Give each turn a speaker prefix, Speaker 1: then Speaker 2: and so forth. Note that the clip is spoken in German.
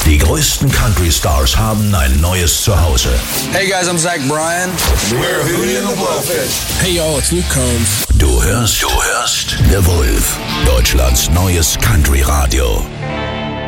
Speaker 1: Die größten Country-Stars haben ein neues Zuhause.
Speaker 2: Hey guys, I'm Zach Bryan.
Speaker 3: We're Hootie and the Blowfish.
Speaker 4: Hey y'all, it's Luke Combs.
Speaker 1: Du hörst The Wolf, Deutschlands neues Country-Radio.